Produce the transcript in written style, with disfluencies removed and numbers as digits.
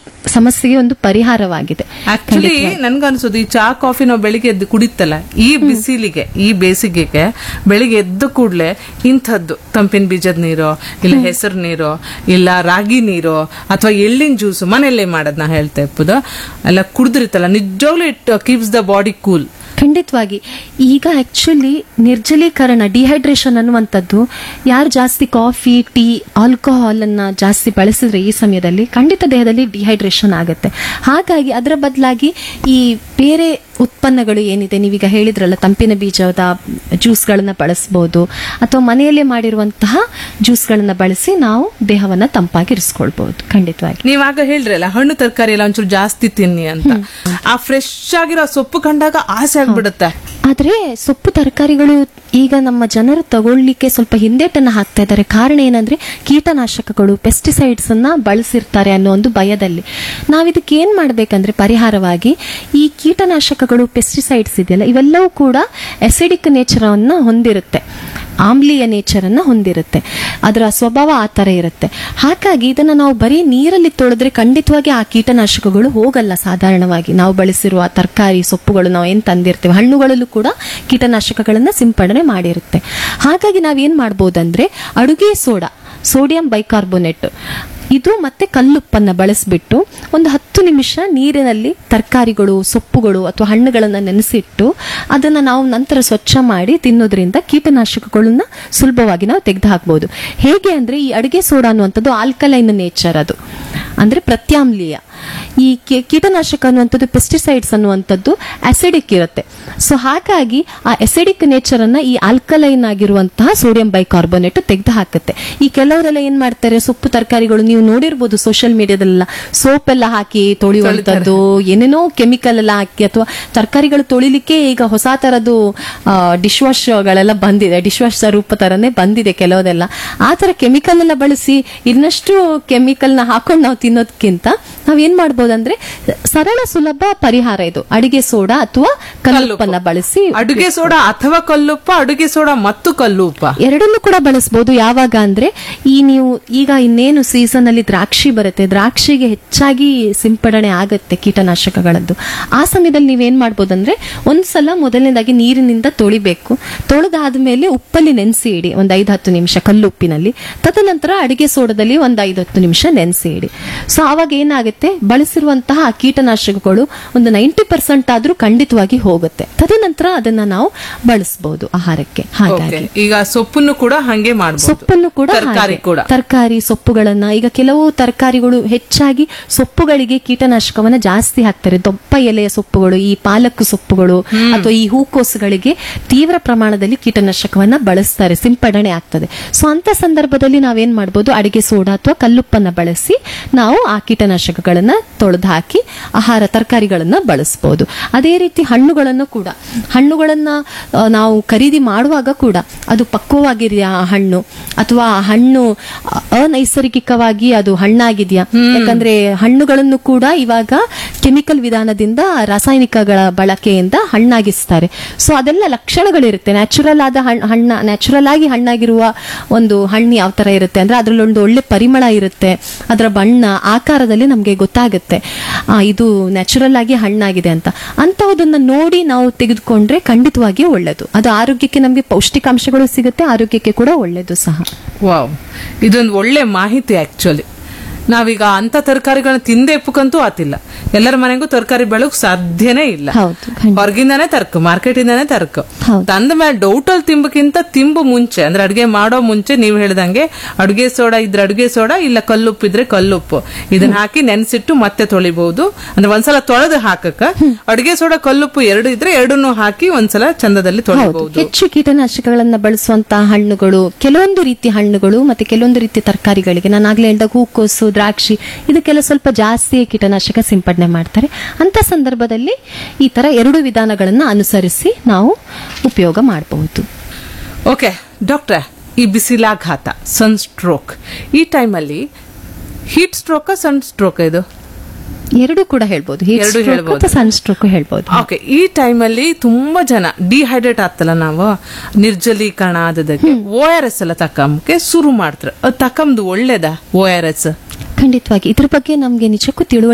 ಸಮಸ್ಯೆಗೆ ಒಂದು ಪರಿಹಾರವಾಗಿದೆ. ಆಕ್ಚುಲಿ ನನ್ಗನ್ಸೋದು ಈ ಚಾ ಕಾಫಿ ನಾವು ಬೆಳಿಗ್ಗೆ ಎದ್ದು ಕುಡಿತಲ್ಲ, ಈ ಬಿಸಿಲಿಗೆ ಈ ಬೇಸಿಗೆಗೆ ಬೆಳಿಗ್ಗೆ ಎದ್ದ ಕೂಡ್ಲೆ ಇಂಥದ್ದು ತಂಪಿನ ಬೀಜದ ನೀರು, ಇಲ್ಲ ಹೆಸರು ನೀರು, ಇಲ್ಲ ರಾಗಿ ನೀರು, ಅಥವಾ ಎಳ್ಳಿನ ಜ್ಯೂಸ್ ಮನೆಯಲ್ಲೇ ಮಾಡೋದ್ ನಾ ಹೇಳ್ತಾ ಇಪ್ಪದು ಎಲ್ಲ ಕುಡಿದ್ರಿತ್ತಲ್ಲ, ನಿಜವಾಗ್ಲೂ it keeps the body cool. ಖಂಡಿತವಾಗಿ. ಈಗ ಆಕ್ಚುಲಿ ನಿರ್ಜಲೀಕರಣ, ಡಿಹೈಡ್ರೇಷನ್ ಅನ್ನುವಂಥದ್ದು, ಯಾರು ಜಾಸ್ತಿ ಕಾಫಿ, ಟೀ, ಆಲ್ಕೋಹಾಲ್ ಅನ್ನ ಜಾಸ್ತಿ ಬಳಸಿದ್ರೆ ಈ ಸಮಯದಲ್ಲಿ ಖಂಡಿತ ದೇಹದಲ್ಲಿ ಡಿಹೈಡ್ರೇಷನ್ ಆಗುತ್ತೆ. ಹಾಗಾಗಿ ಅದರ ಬದಲಾಗಿ ಈ ಬೇರೆ ಉತ್ಪನ್ನಗಳು ಏನಿದೆ, ನೀವೀಗ ಹೇಳಿದ್ರಲ್ಲ ತಂಪಿನ ಬೀಜದ ಜ್ಯೂಸ್ಗಳನ್ನ ಬಳಸಬಹುದು, ಅಥವಾ ಮನೆಯಲ್ಲೇ ಮಾಡಿರುವಂತಹ ಜ್ಯೂಸ್ಗಳನ್ನ ಬಳಸಿ ನಾವು ದೇಹವನ್ನ ತಂಪಾಗಿರಿಸ್ಕೊಳ್ಬಹುದು. ಖಂಡಿತವಾಗಿ. ನೀವಾಗ ಹೇಳ್ರಲ್ಲ ಹಣ್ಣು ತರಕಾರಿ ಎಲ್ಲ ಒಂಚೂರು ಜಾಸ್ತಿ ತಿನ್ನಿ ಅಂತ, ಆ ಫ್ರೆಶ್ ಆಗಿರೋ ಸೊಪ್ಪು ಕಂಡಾಗ ಆಸೆ ಆಗ್ಬಿಡುತ್ತೆ. ಆದ್ರೆ ಸೊಪ್ಪು ತರಕಾರಿಗಳು ಈಗ ನಮ್ಮ ಜನರು ತಗೊಳ್ಳಿಕ್ಕೆ ಸ್ವಲ್ಪ ಹಿಂದೇಟನ್ನ ಹಾಕ್ತಾ ಇದ್ದಾರೆ. ಕಾರಣ ಏನಂದ್ರೆ ಕೀಟನಾಶಕಗಳು, ಪೆಸ್ಟಿಸೈಡ್ಸ್ ಅನ್ನ ಬಳಸಿರ್ತಾರೆ ಅನ್ನೋ ಒಂದು ಭಯದಲ್ಲಿ. ನಾವಿದಕ್ಕೆ ಏನ್ ಮಾಡ್ಬೇಕಂದ್ರೆ ಪರಿಹಾರವಾಗಿ ಈ ಕೀಟನಾಶಕಗಳು, ಪೆಸ್ಟಿಸೈಡ್ಸ್ ಇದೆಯಲ್ಲ, ಇವೆಲ್ಲವೂ ಕೂಡ ಅಸಿಡಿಕ್ ನೇಚರ್ ಅನ್ನ ಹೊಂದಿರುತ್ತೆ, ಆಮ್ಲೀಯ ನೇಚರ್ ಅನ್ನ ಹೊಂದಿರುತ್ತೆ, ಅದರ ಸ್ವಭಾವ ಆ ತರ ಇರುತ್ತೆ. ಹಾಗಾಗಿ ಇದನ್ನ ನಾವು ಬರೀ ನೀರಲ್ಲಿ ತೊಳೆದ್ರೆ ಖಂಡಿತವಾಗಿ ಆ ಕೀಟನಾಶಕಗಳು ಹೋಗಲ್ಲ. ಸಾಧಾರಣವಾಗಿ ನಾವು ಬಳಸಿರುವ ತರಕಾರಿ, ಸೊಪ್ಪುಗಳು, ನಾವು ಏನ್ ತಂದಿರ್ತೇವೆ, ಹಣ್ಣುಗಳಲ್ಲೂ ಕೂಡ ಕೀಟನಾಶಕಗಳನ್ನ ಸಿಂಪಡಣೆ ಮಾಡಿರುತ್ತೆ. ಹಾಗಾಗಿ ನಾವೇನ್ ಮಾಡ್ಬೋದಂದ್ರೆ ಅಡುಗೆ ಸೋಡಾ, ಸೋಡಿಯಂ ಬೈಕಾರ್ಬೋನೇಟ್, ಇದು ಮತ್ತೆ ಕಲ್ಲುಪ್ಪನ್ನ ಬಳಸಿಬಿಟ್ಟು ಒಂದು 10 ನಿಮಿಷ ನೀರಿನಲ್ಲಿ ತರಕಾರಿಗಳು, ಸೊಪ್ಪುಗಳು ಅಥವಾ ಹಣ್ಣುಗಳನ್ನ ನೆನೆಸಿಟ್ಟು ಅದನ್ನ ನಾವು ನಂತರ ಸ್ವಚ್ಛ ಮಾಡಿ ತಿನ್ನೋದ್ರಿಂದ ಕೀಟನಾಶಕಗಳನ್ನ ಸುಲಭವಾಗಿ ನಾವು ತೆಗೆದು ಹಾಕಬಹುದು. ಹೇಗೆ ಅಂದ್ರೆ ಈ ಅಡುಗೆ ಸೋಡಾ ಅನ್ನುವಂಥದ್ದು ಆಲ್ಕಲೈನ್ ನೇಚರ್, ಅದು ಅಂದ್ರೆ ಪ್ರತ್ಯಾಮ್ಲೀಯ. ಈ ಕೀಟನಾಶಕ ಅನ್ನುವಂಥದ್ದು, ಪೆಸ್ಟಿಸೈಡ್ಸ್ ಅನ್ನುವಂಥದ್ದು ಅಸಿಡಿಕ್ ಇರುತ್ತೆ. ಸೊ ಹಾಗಾಗಿ ಆ ಅಸಿಡಿಕ್ ನೇಚರ್ ಅನ್ನ ಈ ಆಲ್ಕಲೈನ್ ಆಗಿರುವಂತಹ ಸೋಡಿಯಂ ಬೈಕಾರ್ಬೋನೇಟ್ ತೆಗೆದು ಹಾಕುತ್ತೆ. ಈ ಕೆಲವರೆಲ್ಲ ಏನ್ ಮಾಡ್ತಾರೆ, ಸೊಪ್ಪು ತರಕಾರಿಗಳು ನೀವು ನೋಡಿರ್ಬೋದು ಸೋಷಿಯಲ್ ಮೀಡಿಯಾದಲ್ಲ, ಸೋಪ್ ಎಲ್ಲ ಹಾಕಿ ತೊಳೆಯುವಂಥದ್ದು, ಏನೇನೋ ಕೆಮಿಕಲ್ ಎಲ್ಲ ಹಾಕಿ, ಅಥವಾ ತರಕಾರಿಗಳು ತೊಳಿಲಿಕ್ಕೆ ಈಗ ಹೊಸ ತರದ್ದು ಡಿಶ್ ವಾಶ್ ಗಳೆಲ್ಲ ಬಂದಿದೆ, ಡಿಶ್ ವಾಶ್ ರೂಪ ತರನೇ ಬಂದಿದೆ ಕೆಲವದೆಲ್ಲ. ಆ ತರ ಕೆಮಿಕಲ್ ಎಲ್ಲ ಬಳಸಿ ಇನ್ನಷ್ಟು ಕೆಮಿಕಲ್ ನ ಹಾಕೊಂಡು ನಾವು ತಿನ್ನೋದಕ್ಕಿಂತ ನಾವೇನ್ ಮಾಡ್ಬೋದಂದ್ರೆ ಸರಳ ಸುಲಭ ಪರಿಹಾರ ಇದು, ಅಡಿಗೆ ಸೋಡಾ ಅಥವಾ ಕಲ್ಲುಪ್ಪನ್ನ ಬಳಸಿ. ಅಡುಗೆ ಸೋಡಾ ಅಥವಾ ಕಲ್ಲುಪ್ಪ, ಅಡುಗೆ ಸೋಡಾ ಮತ್ತು ಕಲ್ಲುಪ್ಪ ಎರಡನ್ನೂ ಕೂಡ ಬಳಸಬಹುದು. ಯಾವಾಗ ಅಂದ್ರೆ ನೀವು ಈಗ ಇನ್ನೇನು ಸೀಸನ್ ಅಲ್ಲಿ ದ್ರಾಕ್ಷಿ ಬರುತ್ತೆ, ದ್ರಾಕ್ಷಿಗೆ ಹೆಚ್ಚಾಗಿ ಸಿಂಪಡಣೆ ಆಗತ್ತೆ ಕೀಟನಾಶಕಗಳದ್ದು. ಆ ಸಮಯದಲ್ಲಿ ನೀವೇನ್ ಮಾಡ್ಬೋದಂದ್ರೆ ಒಂದ್ಸಲ ಮೊದಲನೇದಾಗಿ ನೀರಿನಿಂದ ತೊಳಿಬೇಕು, ತೊಳೆದಾದ್ಮೇಲೆ ಉಪ್ಪಲ್ಲಿ ನೆನೆಸಿ ಇಡಿ ಒಂದು 5-10 ನಿಮಿಷ ಕಲ್ಲುಪ್ಪಿನಲ್ಲಿ. ತದನಂತರ ಅಡಿಗೆ ಸೋಡಾದಲ್ಲಿ ಒಂದು 5-10 ನಿಮಿಷ ನೆನೆಸಿ ಇಡಿ. ಸೊ ಆವಾಗ ಏನಾಗುತ್ತೆ, ಬಳಸಿರುವಂತಹ ಕೀಟನಾಶಕಗಳು ಒಂದು 90% ಆದ್ರೂ ಖಂಡಿತವಾಗಿ ಹೋಗುತ್ತೆ. ತದನಂತರ ಅದನ್ನ ನಾವು ಬಳಸಬಹುದು ಆಹಾರಕ್ಕೆ. ಹಾಗಾಗಿ ಈಗ ಸೊಪ್ಪನ್ನು ಕೂಡ ಹಂಗೆ ಮಾಡಬಹುದು, ಸೊಪ್ಪನ್ನು ಕೂಡ, ತರಕಾರಿ ಸೊಪ್ಪುಗಳನ್ನ, ಈಗ ಕೆಲವು ತರಕಾರಿಗಳು ಹೆಚ್ಚಾಗಿ ಸೊಪ್ಪುಗಳಿಗೆ ಕೀಟನಾಶಕವನ್ನ ಜಾಸ್ತಿ ಹಾಕ್ತಾರೆ. ದೊಪ್ಪ ಎಲೆಯ ಸೊಪ್ಪುಗಳು, ಈ ಪಾಲಕ್ ಸೊಪ್ಪುಗಳು ಅಥವಾ ಈ ಹೂಕೋಸುಗಳಿಗೆ ತೀವ್ರ ಪ್ರಮಾಣದಲ್ಲಿ ಕೀಟನಾಶಕವನ್ನ ಬಳಸ್ತಾರೆ, ಸಿಂಪಡಣೆ ಆಗ್ತದೆ. ಸೊ ಅಂತ ಸಂದರ್ಭದಲ್ಲಿ ನಾವೇನ್ ಮಾಡಬಹುದು, ಅಡಿಗೆ ಸೋಡಾ ಅಥವಾ ಕಲ್ಲುಪ್ಪನ್ನ ಬಳಸಿ ನಾವು ಆ ಕೀಟನಾಶಕಗಳನ್ನ ತೊಳೆದು ಹಾಕಿ ಆಹಾರ ತರಕಾರಿಗಳನ್ನ ಬಳಸಬಹುದು. ಅದೇ ರೀತಿ ಹಣ್ಣುಗಳನ್ನು ಕೂಡ, ಹಣ್ಣುಗಳನ್ನ ನಾವು ಖರೀದಿ ಮಾಡುವಾಗ ಕೂಡ ಅದು ಪಕ್ವವಾಗಿದೆಯಾ ಹಣ್ಣು, ಅಥವಾ ಹಣ್ಣು ಅನೈಸರ್ಗಿಕವಾಗಿ ಅದು ಹಣ್ಣಾಗಿದೆಯಾ. ಯಾಕಂದ್ರೆ ಹಣ್ಣುಗಳನ್ನು ಕೂಡ ಇವಾಗ ಕೆಮಿಕಲ್ ವಿಧಾನದಿಂದ, ರಾಸಾಯನಿಕಗಳ ಬಳಕೆಯಿಂದ ಹಣ್ಣಾಗಿಸ್ತಾರೆ. ಸೊ ಅದೆಲ್ಲ ಲಕ್ಷಣಗಳಿರುತ್ತೆ. ನ್ಯಾಚುರಲ್ ಆದ ನ್ಯಾಚುರಲ್ ಆಗಿ ಹಣ್ಣಾಗಿರುವ ಒಂದು ಹಣ್ಣು ಯಾವ ತರ ಇರುತ್ತೆ ಅಂದ್ರೆ ಅದ್ರಲ್ಲೊಂದು ಒಳ್ಳೆ ಪರಿಮಳ ಇರುತ್ತೆ, ಅದರ ಬಣ್ಣ, ಆಕಾರದಲ್ಲಿ ನಮ್ಗೆ ಗೊತ್ತಾಗುತ್ತೆ ಇದು ನ್ಯಾಚುರಲ್ ಆಗಿ ಹಣ್ಣಾಗಿದೆ ಅಂತ. ಅಂತಹದನ್ನ ನೋಡಿ ನಾವು ತೆಗೆದುಕೊಂಡ್ರೆ ಖಂಡಿತವಾಗಿ ಒಳ್ಳೆದು. ಅದು ಆರೋಗ್ಯಕ್ಕೆ ನಮ್ಗೆ ಪೌಷ್ಟಿಕಾಂಶಗಳು ಸಿಗುತ್ತೆ, ಆರೋಗ್ಯಕ್ಕೆ ಕೂಡ ಒಳ್ಳೆದು ಸಹ. ವಾವ್, ಇದೊಂದು ಒಳ್ಳೆ ಮಾಹಿತಿ. ಆಕ್ಚುಲಿ ನಾವೀಗ ಅಂತ ತರಕಾರಿಗಳನ್ನ ತಿಂದೆ ಎಪ್ಪಕ್ಕಂತೂ ಆತಿಲ್ಲ. ಎಲ್ಲರ ಮನೆಗೂ ತರಕಾರಿ ಬೆಳಕ್ ಸಾಧ್ಯನೇ ಇಲ್ಲ. ಹೊರಗಿಂದಾನೇ ತರ್ಕ, ಮಾರ್ಕೆಟ್ ಇಂದಾನೇ ತರ್ಕ. ತಂದ ಮೇಲೆ ಡೌಟ್ ಅಲ್ಲಿ ತಿಂಬಕ್ಕಿಂತ ತಿಂಬು ಮುಂಚೆ, ಅಂದ್ರೆ ಅಡ್ಗೆ ಮಾಡೋ ಮುಂಚೆ ನೀವು ಹೇಳ್ದಂಗೆ ಅಡುಗೆ ಸೋಡಾ ಇದ್ರೆ ಅಡುಗೆ ಸೋಡಾ, ಇಲ್ಲ ಕಲ್ಲುಪ್ಪು ಇದ್ರೆ ಕಲ್ಲುಪ್ಪು, ಇದನ್ನ ಹಾಕಿ ನೆನ್ಸಿಟ್ಟು ಮತ್ತೆ ತೊಳಿಬಹುದು. ಅಂದ್ರೆ ಒಂದ್ಸಲ ತೊಳೆದು ಹಾಕಕ್ಕ ಅಡುಗೆ ಸೋಡಾ ಕಲ್ಲುಪ್ಪು ಎರಡು ಇದ್ರೆ ಎರಡನ್ನೂ ಹಾಕಿ ಒಂದ್ಸಲ ಚಂದದಲ್ಲಿ ತೊಳಿಬಹುದು. ಹೆಚ್ಚು ಕೀಟನಾಶಕಗಳನ್ನ ಬಳಸುವಂತಹ ಹಣ್ಣುಗಳು, ಕೆಲವೊಂದು ರೀತಿಯ ಹಣ್ಣುಗಳು ಮತ್ತೆ ಕೆಲವೊಂದು ರೀತಿಯ ತರಕಾರಿಗಳಿಗೆ, ನಾನು ಆಗ್ಲೇ ಹೇಳಿದಾಗ ಹೂಕೋಸು, ದ್ರಾಕ್ಷಿ, ಇದಕ್ಕೆಲ್ಲ ಸ್ವಲ್ಪ ಜಾಸ್ತಿ ಕೀಟನಾಶಕ ಸಿಂಪಡಣೆ ಮಾಡ್ತಾರೆ. ಅಂತ ಸಂದರ್ಭದಲ್ಲಿ ಈ ತರ 2 ವಿಧಾನಗಳನ್ನ ಅನುಸರಿಸಿ ನಾವು ಉಪಯೋಗ ಮಾಡಬಹುದು. ಓಕೆ ಡಾಕ್ಟ್ರೆ, ಈ ಬಿಸಿಲಾಘಾತ, ಸನ್ ಸ್ಟ್ರೋಕ್, ಈ ಟೈಮಲ್ಲಿ ಹೀಟ್ ಸ್ಟ್ರೋಕ್, ಸನ್ ಸ್ಟ್ರೋಕ್, ಇದು ಎರಡು ಕೂಡ ಹೇಳ್ಬೋದು, ಸನ್ ಸ್ಟ್ರೋಕ್ ಹೇಳ್ಬೋದು. ಓಕೆ, ಈ ಟೈಮಲ್ಲಿ ತುಂಬಾ ಜನ ಡಿಹೈಡ್ರೇಟ್ ಆಗ್ತಲ್ಲ, ನಾವು ನಿರ್ಜಲೀಕರಣ ಆದದಕ್ಕೆ ORS ಎಲ್ಲ ತಕ್ಕಂಬಕ್ಕೆ ಶುರು ಮಾಡ್ತಾರೆ. ತಕ್ಕಂದು ಒಳ್ಳೇದಾ ORS? ಖಂಡಿತವಾಗಿ ಇದ್ರ ಬಗ್ಗೆ ನಮ್ಗೆ ನಿಜಕ್ಕೂ